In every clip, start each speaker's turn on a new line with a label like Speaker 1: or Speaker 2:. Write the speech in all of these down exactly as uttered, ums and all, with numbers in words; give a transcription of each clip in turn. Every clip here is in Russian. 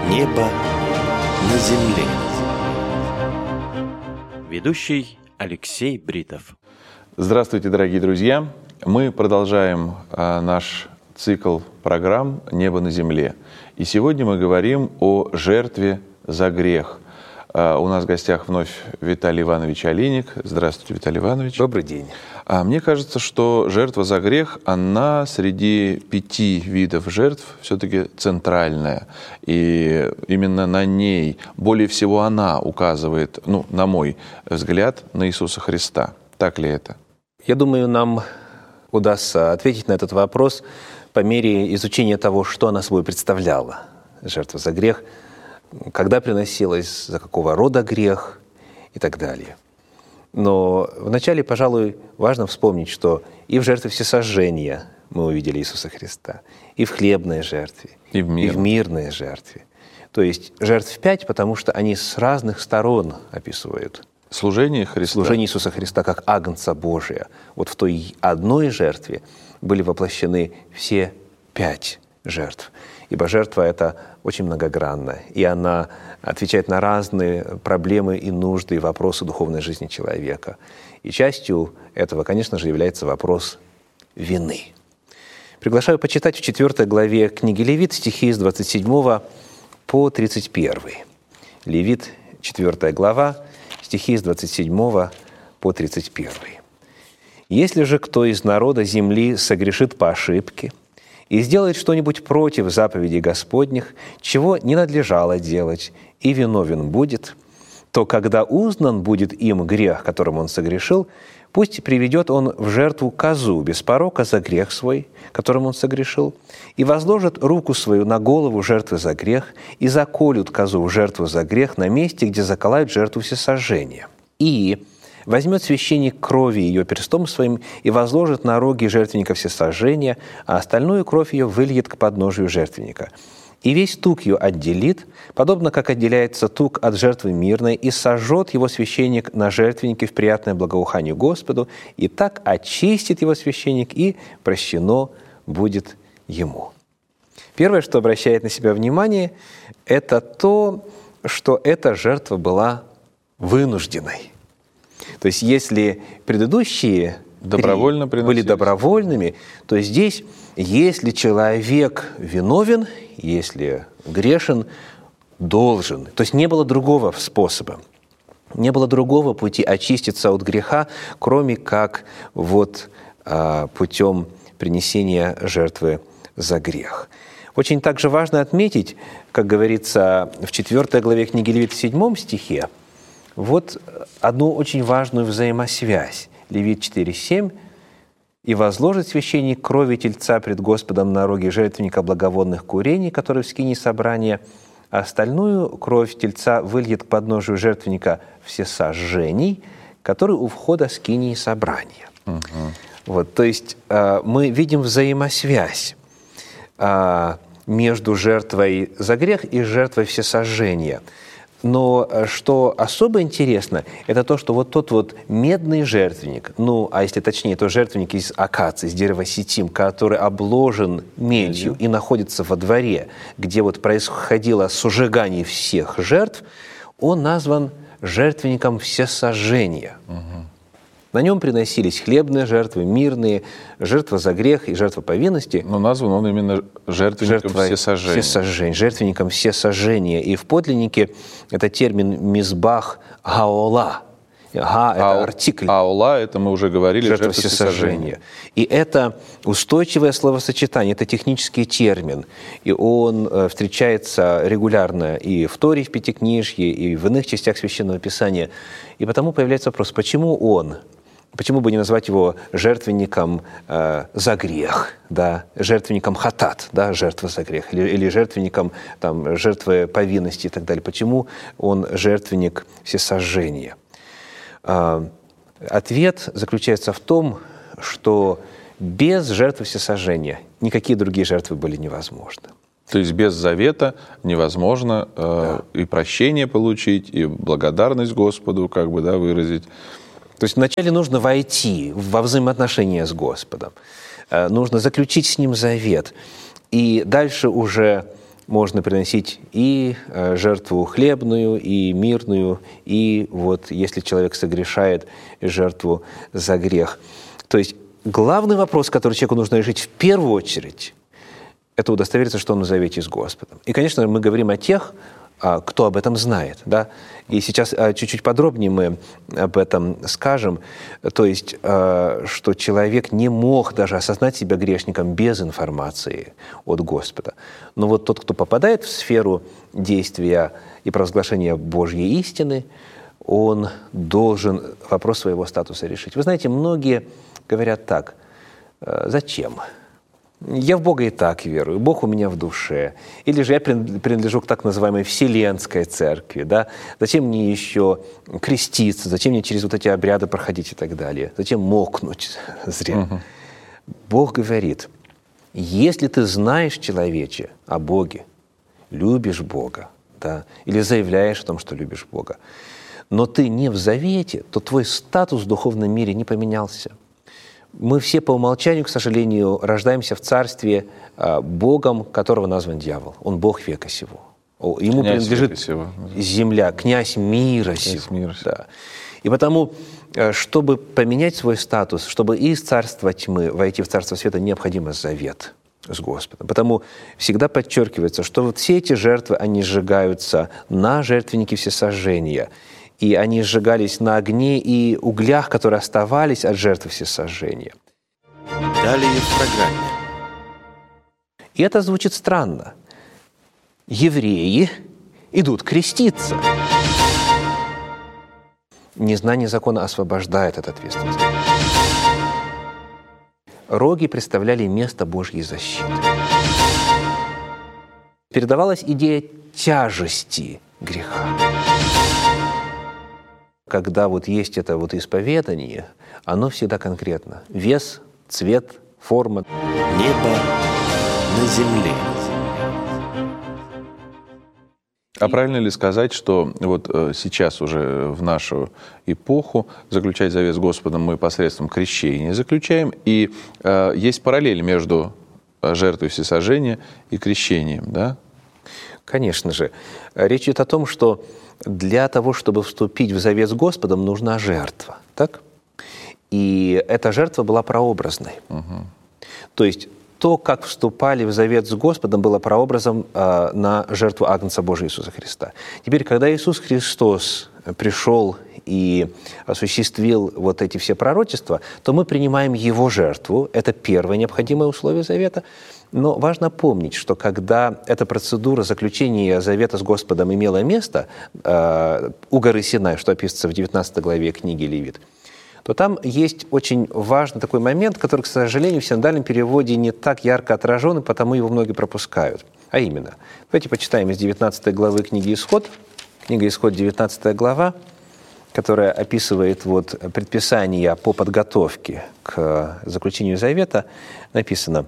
Speaker 1: Небо на земле. Ведущий Алексей Бритов.
Speaker 2: Здравствуйте, дорогие друзья! Мы продолжаем а, наш цикл программ «Небо на земле». И сегодня мы говорим о жертве за грех. А, у нас в гостях вновь Виталий Иванович Олейник. Здравствуйте, Виталий Иванович.
Speaker 3: Добрый день.
Speaker 2: А, мне кажется, что жертва за грех, она среди пяти видов жертв все-таки центральная. И именно на ней, более всего она указывает, ну, на мой взгляд, на Иисуса Христа. Так ли это?
Speaker 3: Я думаю, нам удастся ответить на этот вопрос по мере изучения того, что она собой представляла, жертва за грех, когда приносилась, за какого рода грех и так далее. Но вначале, пожалуй, важно вспомнить, что и в жертве всесожжения мы увидели Иисуса Христа, и в хлебной жертве,
Speaker 2: и в, мир.
Speaker 3: и в мирной жертве. То есть жертв пять, потому что они с разных сторон описывают
Speaker 2: служение Христа.
Speaker 3: Служение Иисуса Христа как Агнца Божия. Вот в той одной жертве были воплощены все пять жертв. Ибо жертва эта очень многогранна, и она отвечает на разные проблемы и нужды, и вопросы духовной жизни человека. И частью этого, конечно же, является вопрос вины. Приглашаю почитать в четвёртой главе книги Левит стихи с двадцать седьмого по тридцать первый. Левит, четвёртая глава, стихи с двадцать седьмого по тридцать первый. «Если же кто из народа земли согрешит по ошибке и сделает что-нибудь против заповедей Господних, чего не надлежало делать, и виновен будет, то когда узнан будет им грех, которым он согрешил, пусть приведет он в жертву козу без порока за грех свой, которым он согрешил, и возложит руку свою на голову жертвы за грех, и заколют козу в жертву за грех на месте, где заколают жертву всесожжения. И возьмет священник крови ее перстом своим и возложит на роги жертвенника всесожжения, а остальную кровь ее выльет к подножию жертвенника. И весь тук ее отделит, подобно как отделяется тук от жертвы мирной, и сожжет его священник на жертвеннике в приятное благоуханию Господу, и так очистит его священник, и прощено будет ему». Первое, что обращает на себя внимание, это то, что эта жертва была вынужденной. То есть если предыдущие
Speaker 2: Добровольно
Speaker 3: были добровольными, то здесь, если человек виновен, если грешен, должен. То есть не было другого способа, не было другого пути очиститься от греха, кроме как вот а, путем принесения жертвы за грех. Очень также важно отметить, как говорится в четвёртой главе книги Левит в седьмом стихе, вот одну очень важную взаимосвязь. Левит четыре семь. «И возложит священник крови тельца пред Господом на роге жертвенника благовонных курений, который в скинии собрания, а остальную кровь тельца выльет к подножию жертвенника всесожжений, который у входа скинии собрания». Угу. Вот, то есть мы видим взаимосвязь между жертвой за грех и жертвой всесожжения. Но что особо интересно, это то, что вот тот вот медный жертвенник, ну, а если точнее, то жертвенник из акации, из дерева ситим, который обложен медью и находится во дворе, где вот происходило сожигание всех жертв, он назван жертвенником всесожжения. Угу. На нем приносились хлебные жертвы, мирные, жертва за грех и жертва повинности.
Speaker 2: Но назван он именно жертвенником всесожжения.
Speaker 3: всесожжения. Жертвенником всесожжения. И в подлиннике это термин «мизбах гаола». Га – это
Speaker 2: а,
Speaker 3: артикль.
Speaker 2: Аула – это мы уже говорили,
Speaker 3: жертва всесожжения. И это устойчивое словосочетание, это технический термин. И он встречается регулярно и в Торе, в Пятикнижье, и в иных частях Священного Писания. И потому появляется вопрос, почему он? Почему бы не назвать его жертвенником э, за грех, да? Жертвенником хатат, да? Жертва за грех, или, или жертвенником там, жертвы повинности и так далее? Почему он жертвенник всесожжения? Э, ответ заключается в том, что без жертвы всесожжения никакие другие жертвы были невозможны.
Speaker 2: То есть без завета невозможно э, да. и прощение получить, и благодарность Господу как бы, да, выразить.
Speaker 3: То есть вначале нужно войти во взаимоотношения с Господом, нужно заключить с Ним завет, и дальше уже можно приносить и жертву хлебную, и мирную, и вот если человек согрешает, жертву за грех. То есть главный вопрос, который человеку нужно решить в первую очередь, это удостовериться, что он в завете с Господом. И, конечно, мы говорим о тех, кто об этом знает. Да? И сейчас чуть-чуть подробнее мы об этом скажем. То есть, что человек не мог даже осознать себя грешником без информации от Господа. Но вот тот, кто попадает в сферу действия и провозглашения Божьей истины, он должен вопрос своего статуса решить. Вы знаете, многие говорят так: «Зачем? Я в Бога и так верую, Бог у меня в душе». Или же я принадлежу к так называемой Вселенской Церкви. Да? Зачем мне еще креститься? Зачем мне через вот эти обряды проходить и так далее? Зачем мокнуть зря? Угу. Бог говорит: если ты знаешь, человече, о Боге, любишь Бога, да, или заявляешь о том, что любишь Бога, но ты не в завете, то твой статус в духовном мире не поменялся. Мы все по умолчанию, к сожалению, рождаемся в царстве Богом, которого назван дьявол. Он Бог века сего. Ему князь принадлежит земля, князь мира князь сего. Мира. Да. И потому, чтобы поменять свой статус, чтобы из царства тьмы войти в царство света, необходимо завет с Господом. Потому всегда подчеркивается, что вот все эти жертвы, они сжигаются на жертвеннике всесожжения. И они сжигались на огне и углях, которые оставались от жертвы всесожжения.
Speaker 1: Далее в программе.
Speaker 3: И это звучит странно. Евреи идут креститься. Незнание закона освобождает от ответственности. Роги представляли место Божьей защиты. Передавалась идея тяжести греха. Когда вот есть это вот исповедание, оно всегда конкретно. Вес, цвет, форма.
Speaker 1: Небо на земле.
Speaker 2: А правильно ли сказать, что вот сейчас уже в нашу эпоху заключать завет с Господом мы посредством крещения заключаем, и э, есть параллель между жертвой всесожжения и крещением, да?
Speaker 3: Конечно же. Речь идет о том, что для того, чтобы вступить в завет с Господом, нужна жертва. Так? И эта жертва была прообразной. Угу. То есть то, как вступали в завет с Господом, было прообразом э, на жертву Агнца Божия Иисуса Христа. Теперь, когда Иисус Христос пришел и осуществил вот эти все пророчества, то мы принимаем Его жертву. Это первое необходимое условие завета. Но важно помнить, что когда эта процедура заключения завета с Господом имела место э, у горы Синай, что описывается в девятнадцатой главе книги Левит, то там есть очень важный такой момент, который, к сожалению, в синодальном переводе не так ярко отражен, и потому его многие пропускают. А именно, давайте почитаем из девятнадцатой главы книги Исход, книга Исход, девятнадцатая глава, которая описывает вот предписания по подготовке к заключению завета, написано,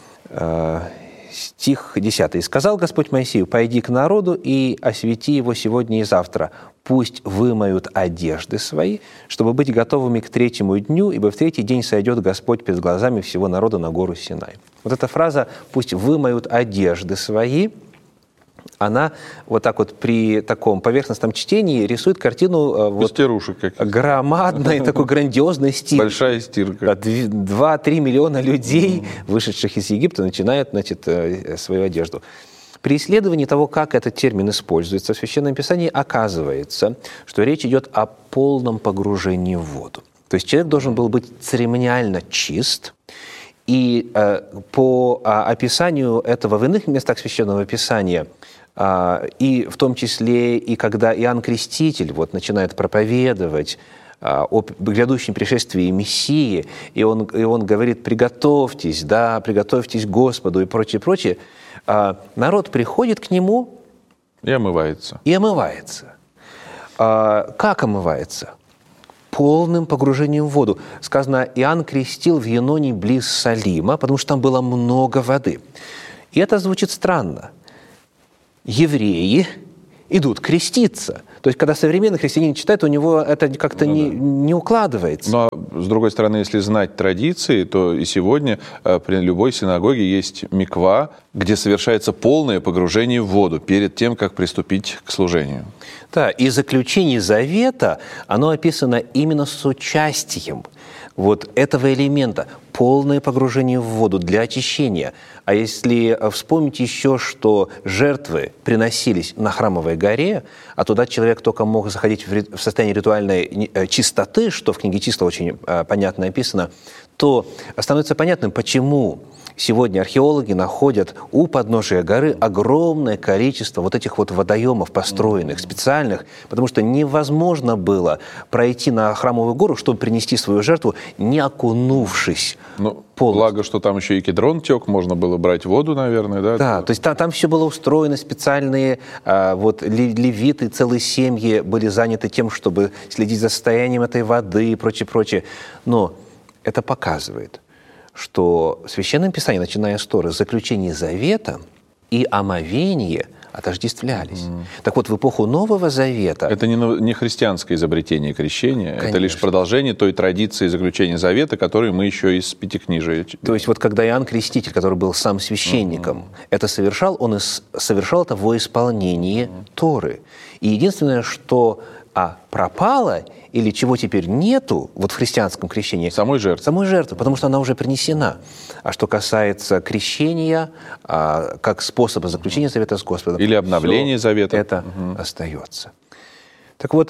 Speaker 3: стих десятый. «И сказал Господь Моисею: пойди к народу и освети его сегодня и завтра. Пусть вымоют одежды свои, чтобы быть готовыми к третьему дню, ибо в третий день сойдет Господь перед глазами всего народа на гору Синай». Вот эта фраза «пусть вымоют одежды свои», она вот так вот при таком поверхностном чтении рисует картину вот громадной, такой грандиозной стирки.
Speaker 2: Большая стирка.
Speaker 3: Два-три миллиона людей, вышедших из Египта, начинают, значит, свою одежду. При исследовании того, как этот термин используется в Священном Писании, оказывается, что речь идет о полном погружении в воду. То есть человек должен был быть церемониально чист, и э, по э, описанию этого в иных местах Священного Писания, э, и в том числе и когда Иоанн Креститель вот, начинает проповедовать э, о грядущем пришествии Мессии, и он, и он говорит: приготовьтесь, да, приготовьтесь к Господу и прочее, прочее, э, народ приходит к нему
Speaker 2: и омывается.
Speaker 3: И омывается. Э, как омывается? Полным погружением в воду. Сказано, Иоанн крестил в Еноне близ Салима, потому что там было много воды. И это звучит странно. Евреи идут креститься. То есть, когда современный христианин читает, у него это как-то ну, не, да. не укладывается.
Speaker 2: Но, с другой стороны, если знать традиции, то и сегодня при любой синагоге есть миква, где совершается полное погружение в воду перед тем, как приступить к служению.
Speaker 3: Да, и заключение завета, оно описано именно с участием вот этого элемента, полное погружение в воду для очищения. А если вспомнить еще, что жертвы приносились на Храмовой горе, а туда человек только мог заходить в состояние ритуальной чистоты, что в книге Числа очень понятно описано, то становится понятным, почему сегодня археологи находят у подножия горы огромное количество вот этих вот водоемов построенных, специальных, потому что невозможно было пройти на Храмовую гору, чтобы принести свою жертву, не окунувшись
Speaker 2: ну,
Speaker 3: полностью.
Speaker 2: Благо, что там еще и Кедрон тек, можно было брать воду, наверное, да?
Speaker 3: Да, то есть там, там все было устроено, специальные а, вот, левиты, целые семьи были заняты тем, чтобы следить за состоянием этой воды и прочее, прочее. Но это показывает, что в Священном Писании, начиная с Торы, заключение завета и омовение отождествлялись. Mm. Так вот, в эпоху Нового Завета...
Speaker 2: Это не, не христианское изобретение крещения, конечно. Это лишь продолжение той традиции заключения завета, которую мы еще из Пятикнижия.
Speaker 3: То есть вот когда Иоанн Креститель, который был сам священником, mm-hmm. это совершал, он ис- совершал это во исполнении mm-hmm. Торы. И единственное, что а, пропало или чего теперь нету вот в христианском крещении?
Speaker 2: Самой жертвы.
Speaker 3: Самой жертвы, потому что она уже принесена. А что касается крещения, а, как способа заключения завета с Господом...
Speaker 2: Или обновления завета.
Speaker 3: Это угу. остается. Так вот,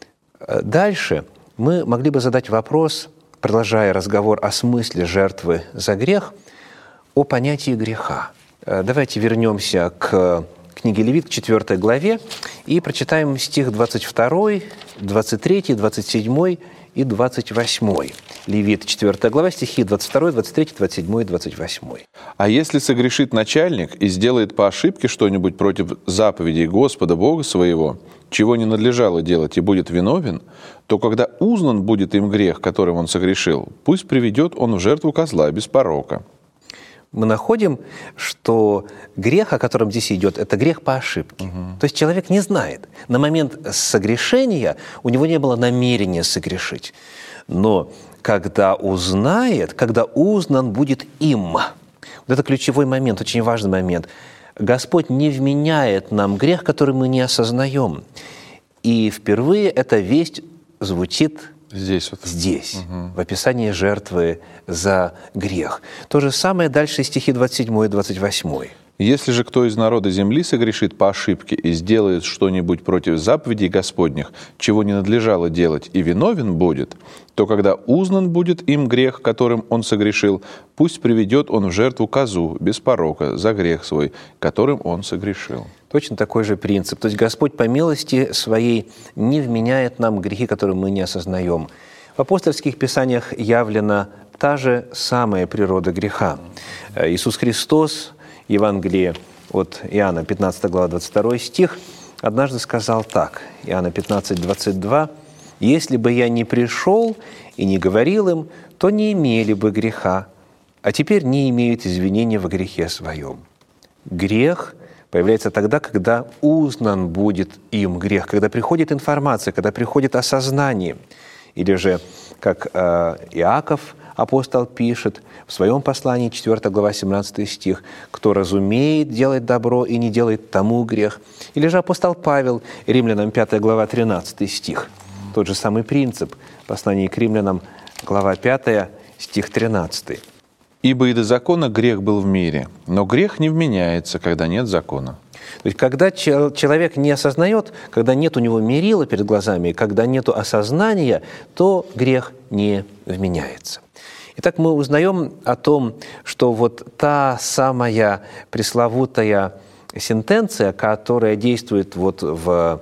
Speaker 3: дальше мы могли бы задать вопрос, продолжая разговор о смысле жертвы за грех, о понятии греха. Давайте вернемся к книге Левит, к четвёртой главе, и прочитаем стих двадцать второй, двадцать третий, двадцать седьмой и двадцать восьмой. Левит, четвёртая глава, стихи двадцать второй, двадцать третий, двадцать седьмой и двадцать восьмой.
Speaker 2: «А если согрешит начальник и сделает по ошибке что-нибудь против заповедей Господа Бога своего, чего не надлежало делать, и будет виновен, то когда узнан будет им грех, которым он согрешил, пусть приведет он в жертву козла без порока».
Speaker 3: Мы находим, что грех, о котором здесь идет, это грех по ошибке. Угу. То есть человек не знает. На момент согрешения у него не было намерения согрешить. Но когда узнает, когда узнан будет им, вот это ключевой момент, очень важный момент. Господь не вменяет нам грех, который мы не осознаем. И впервые эта весть звучит
Speaker 2: Здесь, вот.
Speaker 3: Здесь,
Speaker 2: угу.
Speaker 3: в описании жертвы за грех. То же самое дальше стихи двадцать седьмой и двадцать восьмой.
Speaker 2: «Если же кто из народа земли согрешит по ошибке и сделает что-нибудь против заповедей Господних, чего не надлежало делать, и виновен будет, то когда узнан будет им грех, которым он согрешил, пусть приведет он в жертву козу без порока за грех свой, которым он согрешил».
Speaker 3: Точно такой же принцип. То есть Господь по милости Своей не вменяет нам грехи, которые мы не осознаем. В апостольских писаниях явлена та же самая природа греха. Иисус Христос, Евангелие от Иоанна, пятнадцатая глава, двадцать второй стих, однажды сказал так, Иоанна пятнадцать, двадцать два, «Если бы я не пришел и не говорил им, то не имели бы греха, а теперь не имеют извинения во грехе своем». Грех появляется тогда, когда узнан будет им грех, когда приходит информация, когда приходит осознание. Или же, как э, Иаков, апостол, пишет в своем послании, четвёртая глава, семнадцатый стих, «Кто разумеет делать добро и не делает, тому грех». Или же апостол Павел, Римлянам, пятая глава, тринадцатый стих. Тот же самый принцип, послание к Римлянам, глава пятая, стих тринадцатый.
Speaker 2: «Ибо и до закона грех был в мире, но грех не вменяется, когда нет закона».
Speaker 3: То есть, когда человек не осознает, когда нет у него мерила перед глазами, когда нет осознания, то грех не вменяется. Итак, мы узнаем о том, что вот та самая пресловутая сентенция, которая действует вот в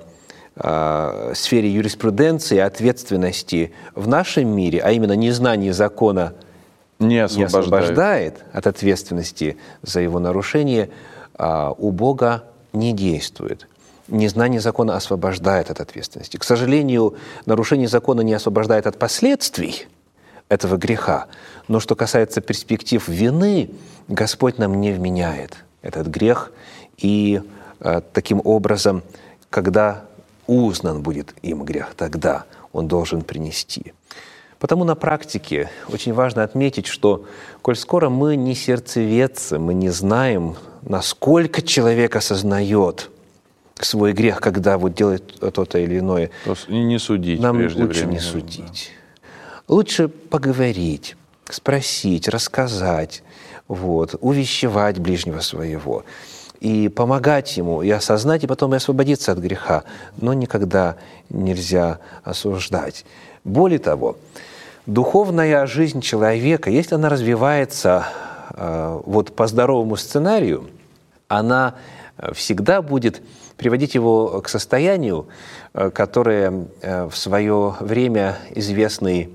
Speaker 3: э, сфере юриспруденции, ответственности в нашем мире, а именно незнание закона
Speaker 2: не освобождает,
Speaker 3: не освобождает от ответственности за его нарушение, а у Бога не действует. Незнание закона освобождает от ответственности. К сожалению, нарушение закона не освобождает от последствий этого греха. Но что касается перспектив вины, Господь нам не вменяет этот грех. И э, таким образом, когда узнан будет им грех, тогда он должен принести. Потому на практике очень важно отметить, что, коль скоро мы не сердцеведцы, мы не знаем, насколько человек осознает свой грех, когда вот делает то-то или иное.
Speaker 2: То есть не судить.
Speaker 3: Нам
Speaker 2: прежде
Speaker 3: лучше
Speaker 2: времени.
Speaker 3: не судить. Лучше поговорить, спросить, рассказать, вот, увещевать ближнего своего и помогать ему, и осознать, и потом и освободиться от греха. Но никогда нельзя осуждать. Более того, духовная жизнь человека, если она развивается э, вот по здоровому сценарию, она всегда будет приводить его к состоянию, э, которое э, в свое время известный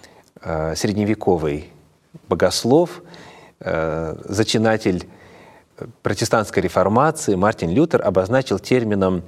Speaker 3: э, средневековый богослов, э, зачинатель протестантской реформации Мартин Лютер обозначил термином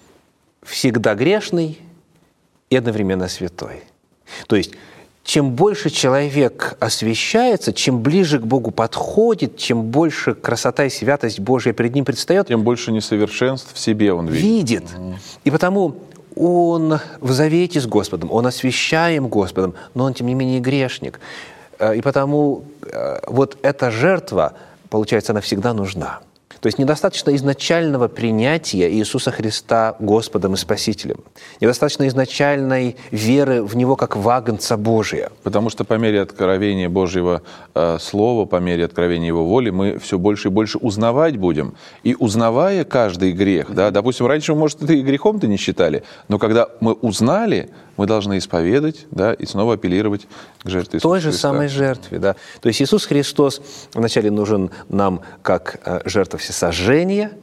Speaker 3: «всегда грешный и одновременно святой». То есть, чем больше человек освящается, чем ближе к Богу подходит, чем больше красота и святость Божья перед ним предстает,
Speaker 2: тем больше несовершенств в себе он видит.
Speaker 3: Видит. И потому он в завете с Господом, он освящаем Господом, но он, тем не менее, грешник. И потому вот эта жертва, получается, она всегда нужна. То есть недостаточно изначального принятия Иисуса Христа Господом и Спасителем. Недостаточно изначальной веры в Него как в Агнца Божия.
Speaker 2: Потому что по мере откровения Божьего э, Слова, по мере откровения Его воли, мы все больше и больше узнавать будем. И узнавая каждый грех, да, допустим, раньше, может, это и грехом-то не считали, но когда мы узнали, мы должны исповедать, да, и снова апеллировать к жертве Иисуса
Speaker 3: той же
Speaker 2: Христа.
Speaker 3: самой жертве. Да. То есть Иисус Христос вначале нужен нам как э, жертва всесожжения,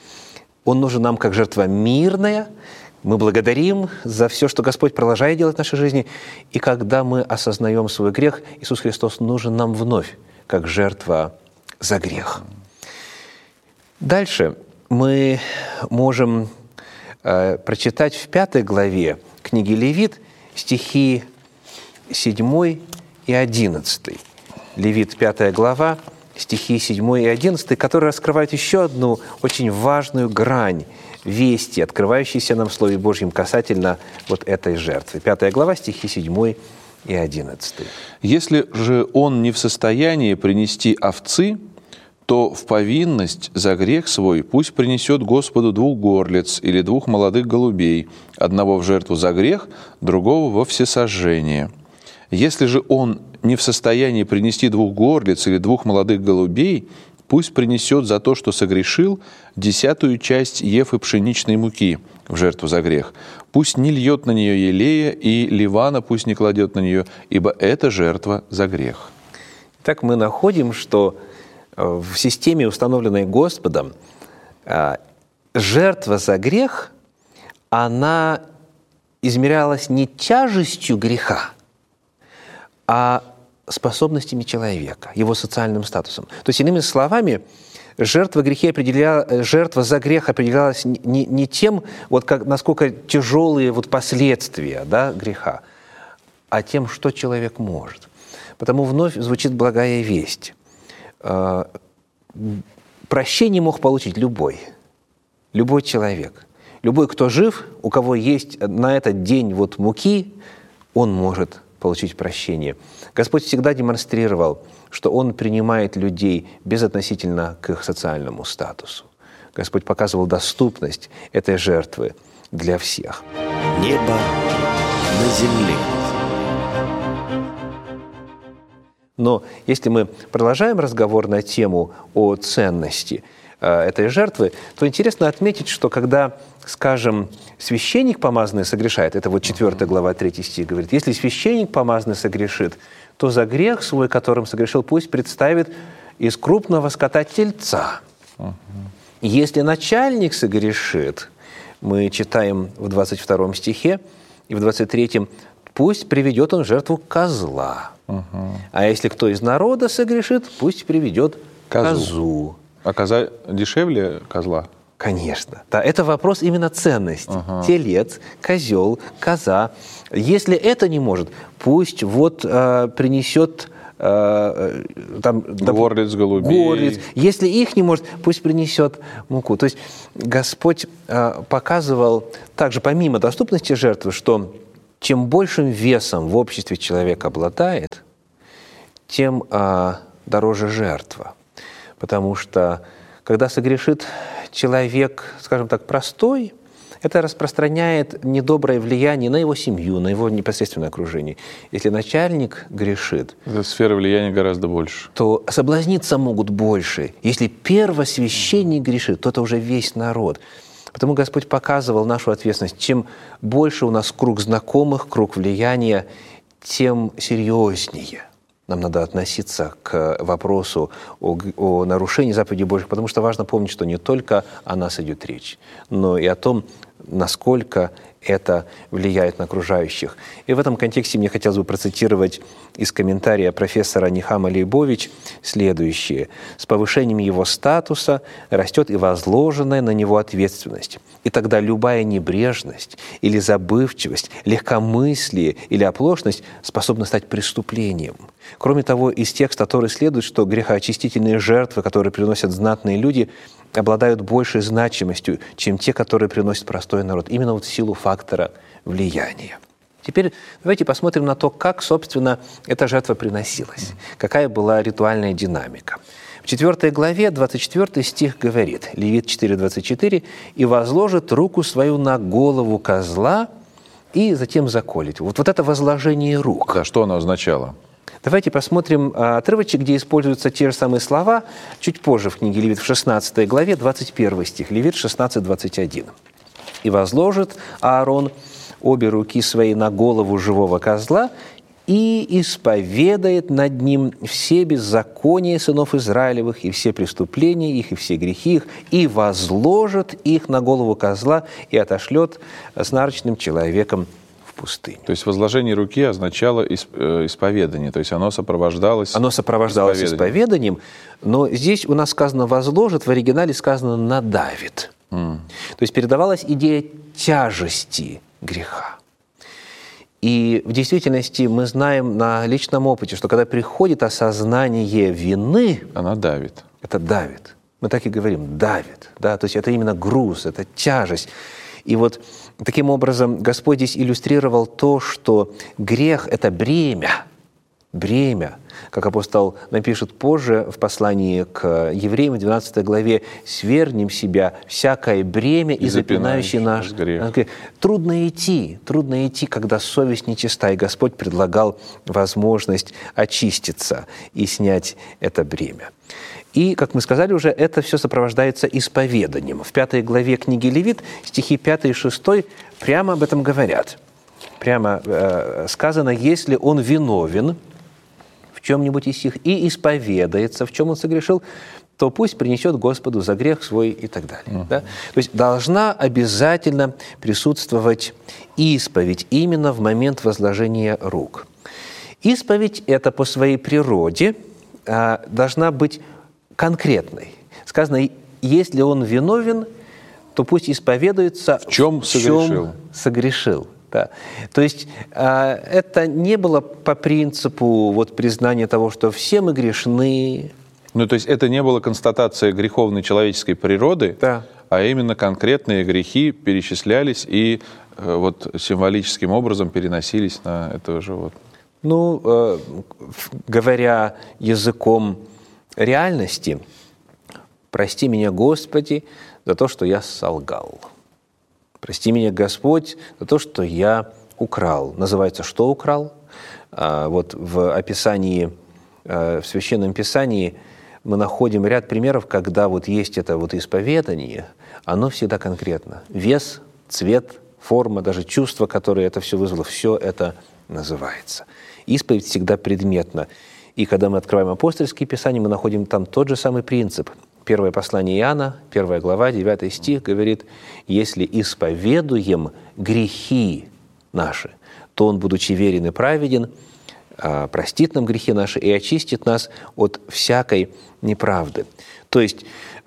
Speaker 3: Он нужен нам как жертва мирная. Мы благодарим за все, что Господь продолжает делать в нашей жизни. И когда мы осознаем свой грех, Иисус Христос нужен нам вновь как жертва за грех. Дальше мы можем э, прочитать в пятой главе книги Левит стихи седьмой и одиннадцатый. Левит, пятая глава, стихи седьмой и одиннадцатый, которые раскрывают еще одну очень важную грань вести, открывающейся нам в Слове Божьем касательно вот этой жертвы. Пятая глава, стихи седьмой и одиннадцатый.
Speaker 2: «Если же он не в состоянии принести овцы, то в повинность за грех свой пусть принесет Господу двух горлиц или двух молодых голубей, одного в жертву за грех, другого во всесожжение. Если же он не в состоянии принести двух горлиц или двух молодых голубей, пусть принесет за то, что согрешил, десятую часть ефы пшеничной муки в жертву за грех. Пусть не льет на нее елея, и ливана пусть не кладет на нее, ибо это жертва за грех».
Speaker 3: Так мы находим, что в системе, установленной Господом, жертва за грех, она измерялась не тяжестью греха, а способностями человека, его социальным статусом. То есть, иными словами, жертва, грехи определя... жертва за грех определялась не, не тем, вот как, насколько тяжелые вот последствия, да, греха, а тем, что человек может. Потому вновь звучит благая весть. Прощение мог получить любой, любой человек. Любой, кто жив, у кого есть на этот день вот муки, он может получить прощение. Господь всегда демонстрировал, что Он принимает людей безотносительно к их социальному статусу. Господь показывал доступность этой жертвы для всех.
Speaker 1: Небо на земле.
Speaker 3: Но если мы продолжаем разговор на тему о ценности э, этой жертвы, то интересно отметить, что когда, скажем, священник помазанный согрешает, это вот четвёртая глава, третий стих говорит, если священник помазанный согрешит, то за грех свой, которым согрешил, пусть представит из крупного скота тельца. Uh-huh. Если начальник согрешит, мы читаем в двадцать втором стихе и в двадцать третьем, пусть приведет он жертву козла. Uh-huh. А если кто из народа согрешит, пусть приведет козу. козу.
Speaker 2: А коза дешевле козла?
Speaker 3: Конечно. Да, это вопрос именно ценности. Uh-huh. Телец, козел, коза. Если это не может, пусть вот э, принесет э, там,
Speaker 2: горлиц, голубей.
Speaker 3: горлиц. Если их не может, пусть принесет муку. То есть Господь э, показывал также, помимо доступности жертвы, что чем большим весом в обществе человек обладает, тем э, дороже жертва. Потому что когда согрешит человек, скажем так, простой, это распространяет недоброе влияние на его семью, на его непосредственное окружение. Если начальник грешит,
Speaker 2: эта сфера влияния гораздо больше,
Speaker 3: то соблазниться могут больше. Если первосвященник грешит, то это уже весь народ. Потому Господь показывал нашу ответственность. Чем больше у нас круг знакомых, круг влияния, тем серьезнее нам надо относиться к вопросу о, о нарушении заповедей Божьих, потому что важно помнить, что не только о нас идет речь, но и о том, насколько это влияет на окружающих. И в этом контексте мне хотелось бы процитировать из комментария профессора Нихама Лейбович следующее. «С повышением его статуса растет и возложенная на него ответственность. И тогда любая небрежность или забывчивость, легкомыслие или оплошность способны стать преступлением. Кроме того, из текста Торы следует, что грехоочистительные жертвы, которые приносят знатные люди, обладают большей значимостью, чем те, которые приносит простой народ, именно вот в силу фактора влияния». Теперь давайте посмотрим на то, как, собственно, эта жертва приносилась, какая была ритуальная динамика. В четвёртой главе, двадцать четвёртый стих говорит, Левит четыре двадцать четыре, «И возложит руку свою на голову козла, и затем заколет». Вот, вот это возложение рук.
Speaker 2: Да, что оно означало?
Speaker 3: Давайте посмотрим отрывочек, где используются те же самые слова, чуть позже в книге Левит, в шестнадцатой главе, двадцать первый стих, Левит шестнадцать двадцать один. «И возложит Аарон обе руки свои на голову живого козла, и исповедает над ним все беззакония сынов Израилевых, и все преступления их, и все грехи их, и возложит их на голову козла, и отошлет с нарочным человеком в пустыню».
Speaker 2: То есть возложение руки означало исповедание, то есть оно сопровождалось
Speaker 3: Оно сопровождалось
Speaker 2: исповеданием.
Speaker 3: исповеданием, но здесь у нас сказано «возложит», в оригинале сказано «надавит».
Speaker 2: Mm.
Speaker 3: То есть передавалась идея тяжести греха. И в действительности мы знаем на личном опыте, что когда приходит осознание вины,
Speaker 2: она давит.
Speaker 3: Это давит. Мы так и говорим, давит. Да? То есть это именно груз, это тяжесть. И вот таким образом Господь здесь иллюстрировал то, что грех – это бремя. Бремя, как апостол напишет позже в послании к евреям в двенадцатой главе, «Свергнем себя всякое бремя и, и запинающий наш грех». Трудно идти, трудно идти, когда совесть нечиста, и Господь предлагал возможность очиститься и снять это бремя. И, как мы сказали уже, это все сопровождается исповеданием. В пятой главе книги Левит стихи пятый и шестой прямо об этом говорят. Прямо э, сказано, если он виновен в чем-нибудь из них и исповедается, в чем он согрешил, то пусть принесет Господу за грех свой и так далее. Uh-huh. Да? То есть должна обязательно присутствовать исповедь именно в момент возложения рук. Исповедь это по своей природе а, должна быть конкретной. Сказано, если он виновен, то пусть исповедуется,
Speaker 2: в чем
Speaker 3: в
Speaker 2: согрешил.
Speaker 3: Чем согрешил. Да. То есть это не было по принципу вот, признания того, что все мы грешны.
Speaker 2: Ну, то есть это не было констатация греховной человеческой природы,
Speaker 3: да.
Speaker 2: а именно конкретные грехи перечислялись и вот, символическим образом переносились на этого животного.
Speaker 3: Ну, э, говоря языком реальности, «Прости меня, Господи, за то, что я солгал». «Прости меня, Господь, за то, что я украл». Называется «что украл?». А, вот в описании, в Священном Писании мы находим ряд примеров, когда вот есть это вот исповедание, оно всегда конкретно. Вес, цвет, форма, даже чувство, которое это все вызвало, все это называется. Исповедь всегда предметна. И когда мы открываем апостольские писания, мы находим там тот же самый принцип. Первое послание Иоанна, первая глава, девятый стих говорит, «Если исповедуем грехи наши, то Он, будучи верен и праведен, простит нам грехи наши и очистит нас от всякой неправды». То есть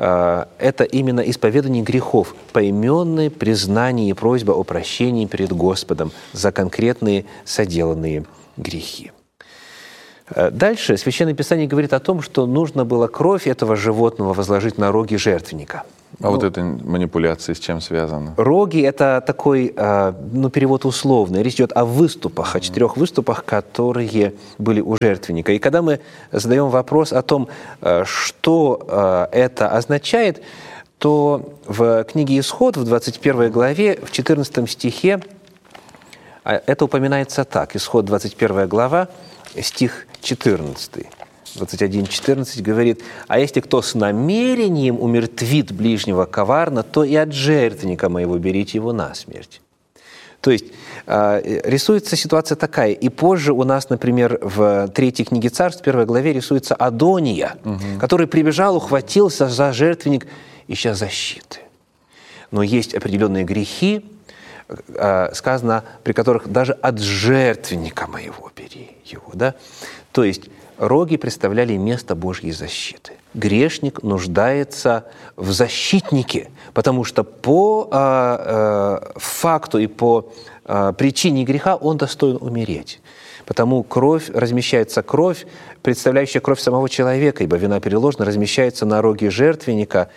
Speaker 3: это именно исповедание грехов, поименное признание и просьба о прощении перед Господом за конкретные соделанные грехи. Дальше Священное Писание говорит о том, что нужно было кровь этого животного возложить на роги жертвенника.
Speaker 2: А ну, вот эта манипуляция с чем связана?
Speaker 3: Роги – это такой, ну, перевод условный. Речь идет о выступах, о четырех выступах, которые были у жертвенника. И когда мы задаем вопрос о том, что это означает, то в книге «Исход» в двадцать первой главе, в четырнадцатом стихе, это упоминается так. Исход, двадцать первая глава, стих четырнадцатый. двадцать один четырнадцать говорит: «А если кто с намерением умертвит ближнего коварно, то и от жертвенника моего берите его насмерть». То есть рисуется ситуация такая. И позже у нас, например, в третьей книге Царств, в первой главе, рисуется Адония, угу. который прибежал, ухватился за жертвенник, ища защиты. Но есть определенные грехи, сказано, при которых даже от жертвенника моего бери его. Да? То есть роги представляли место Божьей защиты. Грешник нуждается в защитнике, потому что по э, э, факту и по э, причине греха он достоин умереть. Потому кровь, размещается кровь, представляющая кровь самого человека, ибо вина переложена, размещается на роге жертвенника,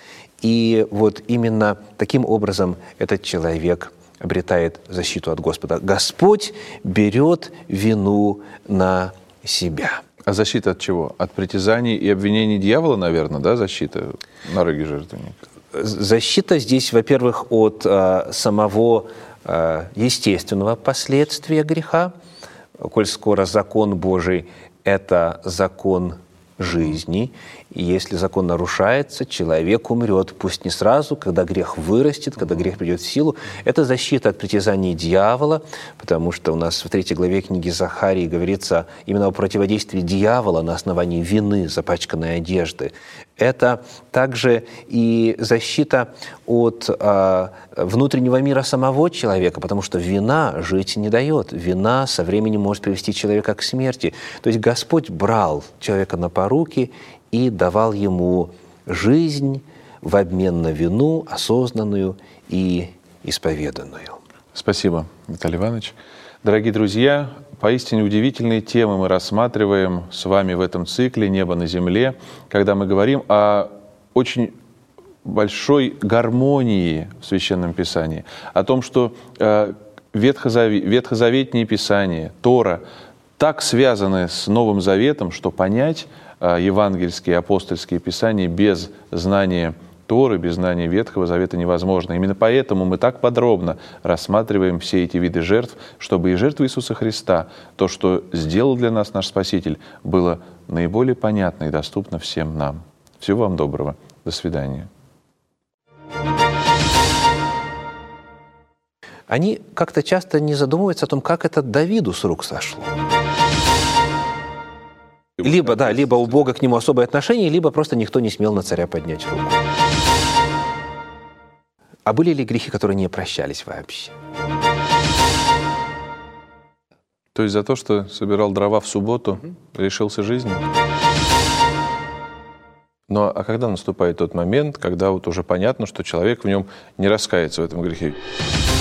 Speaker 3: и вот именно таким образом этот человек обретает защиту от Господа. Господь берет вину на себя.
Speaker 2: А защита от чего? От притязаний и обвинений дьявола, наверное, да, защита на роге жертвенника?
Speaker 3: Защита здесь, во-первых, от э, самого э, естественного последствия греха, коль скоро закон Божий – это закон жизни, и если закон нарушается, человек умрет, пусть не сразу, когда грех вырастет, когда грех придет в силу. Это защита от притязаний дьявола, потому что у нас в третьей главе книги Захарии говорится именно о противодействии дьявола на основании вины, запачканной одежды. Это также и защита от э, внутреннего мира самого человека, потому что вина жить не дает. Вина со временем может привести человека к смерти. То есть Господь брал человека на поруки и давал ему жизнь в обмен на вину, осознанную и исповеданную.
Speaker 2: Спасибо, Виталий Иванович. Дорогие друзья, поистине удивительные темы мы рассматриваем с вами в этом цикле «Небо на земле», когда мы говорим о очень большой гармонии в Священном Писании, о том, что э, ветхозавет, ветхозаветные Писания, Тора, так связаны с Новым Заветом, что понять э, евангельские, апостольские Писания без знания Торы, без знания Ветхого Завета невозможно. Именно поэтому мы так подробно рассматриваем все эти виды жертв, чтобы и жертва Иисуса Христа, то, что сделал для нас наш Спаситель, было наиболее понятно и доступно всем нам. Всего вам доброго. До свидания.
Speaker 3: Они как-то часто не задумываются о том, как это Давиду с рук сошло. Либо, да, либо у Бога к нему особое отношение, либо просто никто не смел на царя поднять руку. А были ли грехи, которые не прощались вообще?
Speaker 2: То есть за то, что собирал дрова в субботу, лишился жизни? Но а когда наступает тот момент, когда вот уже понятно, что человек в нем не раскается в этом грехе?